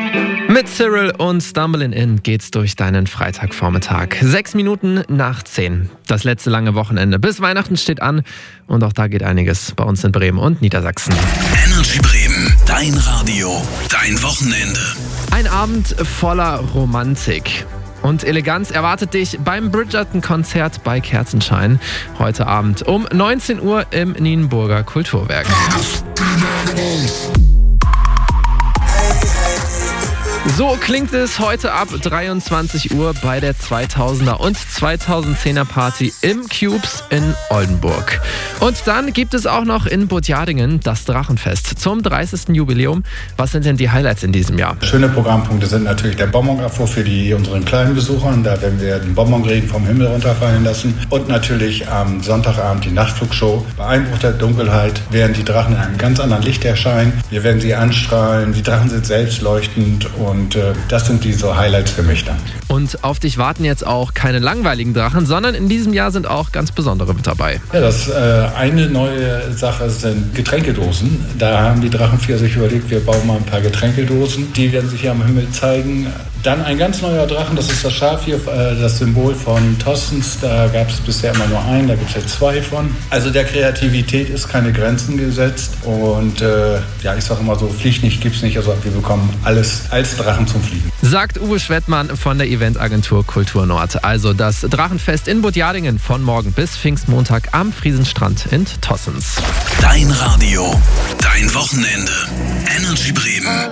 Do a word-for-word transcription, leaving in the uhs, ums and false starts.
Mit Cyril und Stumbling In geht's durch deinen Freitagvormittag. Sechs Minuten nach zehn. Das letzte lange Wochenende. Bis Weihnachten steht an und auch da geht einiges bei uns in Bremen und Niedersachsen. Energy Bremen, dein Radio, dein Wochenende. Ein Abend voller Romantik. Und Eleganz erwartet dich beim Bridgerton-Konzert bei Kerzenschein. Heute Abend um neunzehn Uhr im Nienburger Kulturwerk. So klingt es heute ab dreiundzwanzig Uhr bei der zweitausender und zweitausendzehner Party im Cubes in Oldenburg. Und dann gibt es auch noch in Butjadingen das Drachenfest zum dreißigsten Jubiläum. Was sind denn die Highlights in diesem Jahr? Schöne Programmpunkte sind natürlich der Bonbonabwurf für die unseren kleinen Besuchern. Da werden wir den Bonbonregen vom Himmel runterfallen lassen. Und natürlich am Sonntagabend die Nachtflugshow. Bei Einbruch der Dunkelheit werden die Drachen in einem ganz anderen Licht erscheinen. Wir werden sie anstrahlen. Die Drachen sind selbstleuchtend und Und äh, das sind die so Highlights für mich dann. Und auf dich warten jetzt auch keine langweiligen Drachen, sondern in diesem Jahr sind auch ganz besondere mit dabei. Ja, das äh, eine neue Sache sind Getränkedosen. Da haben die Drachenvier sich überlegt, wir bauen mal ein paar Getränkedosen. Die werden sich hier am Himmel zeigen. Dann ein ganz neuer Drachen, das ist das Schaf hier, äh, das Symbol von Tossens. Da gab es bisher immer nur einen, da gibt es jetzt zwei von. Also der Kreativität ist keine Grenzen gesetzt. Und äh, ja, ich sage immer so, fliegt nicht, gibt's nicht. Also wir bekommen alles als Drachen zum Fliegen. Sagt Uwe Schwettmann von der Eventagentur Kultur Nord. Also das Drachenfest in Butjadingen von morgen bis Pfingstmontag am Friesenstrand in Tossens. Dein Radio, dein Wochenende. Energy Bremen.